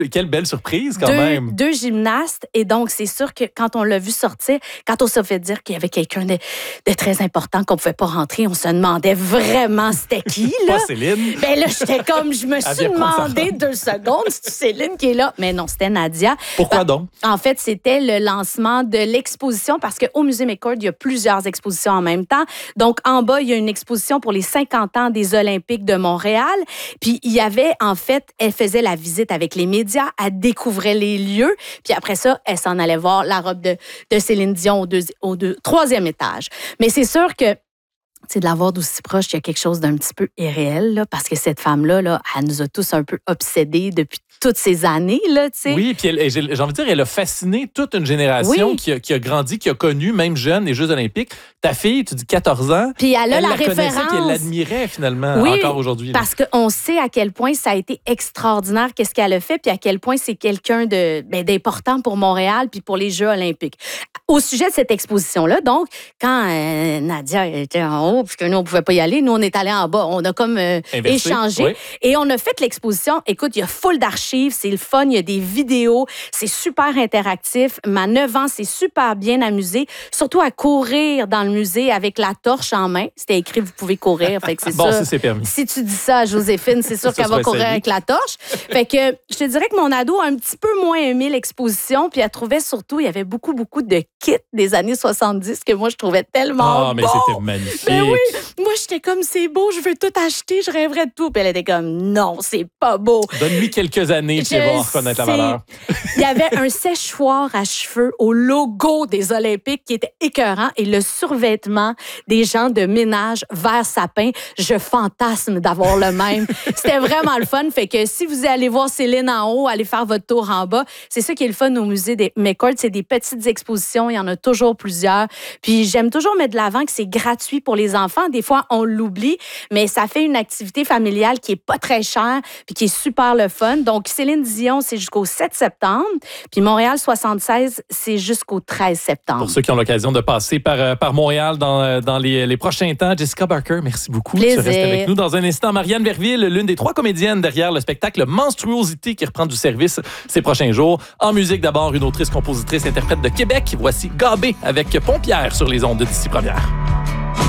Quelle belle surprise quand même. Deux gymnastes. Et donc, c'est sûr que quand on l'a vu sortir, quand on s'est fait dire qu'il y avait quelqu'un de très important qu'on ne pouvait pas rentrer, on se demandait vraiment c'était qui, là. Pas Céline. Ben là, je me suis demandé 2 secondes, c'est Céline qui est là. Mais non, c'était Nadia. Pourquoi donc? En fait, c'était le lancement de l'exposition parce qu'au Musée McCord, il y a plusieurs expositions en même temps. Donc, en bas, il y a une exposition pour les 50 ans des Olympiques de Montréal. Puis, il y avait, en fait, elle faisait la visite avec les médias, elle découvrait les lieux. Puis après ça, elle s'en allait voir la robe de Céline Dion au 3e étage. Mais c'est sûr que de la voir d'aussi proche, il y a quelque chose d'un petit peu irréel, là, parce que cette femme-là, là, elle nous a tous un peu obsédés depuis toutes ces années, là, tu sais. Oui, puis j'ai envie de dire, elle a fasciné toute une génération qui a grandi, qui a connu, même jeune, les Jeux olympiques. Ta fille, tu dis 14 ans, puis elle a la connaissait, référence. puis elle l'admirait finalement encore aujourd'hui. Parce qu'on sait à quel point ça a été extraordinaire, qu'est-ce qu'elle a fait, puis à quel point c'est quelqu'un d'important pour Montréal puis pour les Jeux olympiques. Au sujet de cette exposition-là, donc, quand Nadia était en haut, puisque nous, on ne pouvait pas y aller, nous, on est allés en bas. On a comme échangé. Oui. Et on a fait l'exposition. Écoute, il y a full d'archives, c'est le fun, il y a des vidéos, c'est super interactif. Ma 9 ans s'est super bien amusée, surtout à courir dans le musée avec la torche en main. C'était écrit, vous pouvez courir. Fait que c'est bon, ça. c'est permis. Si tu dis ça à Joséphine, c'est sûr qu'elle va courir avec la torche. Fait que je te dirais que mon ado a un petit peu moins aimé l'exposition, puis elle trouvait surtout, il y avait beaucoup de kits des années 70 que moi, je trouvais tellement mais bon. c'était magnifique. Ben oui, moi, j'étais comme, c'est beau, je veux tout acheter, je rêverais de tout. Puis elle était comme, non, c'est pas beau. Donne-lui quelques années, puis elle va en reconnaître la valeur. Il y avait un séchoir à cheveux au logo des Olympiques qui était écœurant et le survêtement des gens de ménage vert sapin. Je fantasme d'avoir le même. C'était vraiment le fun. Fait que si vous allez voir Céline en haut, allez faire votre tour en bas. C'est ça qui est le fun au musée des McCord. C'est des petites expositions. Il y en a toujours plusieurs. Puis j'aime toujours mettre de l'avant que c'est gratuit pour les enfants. Des fois, on l'oublie, mais ça fait une activité familiale qui est pas très chère puis qui est super le fun. Donc, Céline Dion, c'est jusqu'au 7 septembre. Puis Montréal 76, c'est jusqu'au 13 septembre. Pour ceux qui ont l'occasion de passer par Montréal dans les prochains temps, Jessica Barker, merci beaucoup. Plaisir. Tu restes avec nous dans un instant. Marianne Verville, l'une des 3 comédiennes derrière le spectacle Menstruosité qui reprend du service ces prochains jours. En musique, d'abord, une autrice, compositrice, interprète de Québec. Voici Gabé avec Pompière sur les ondes de d'ici première.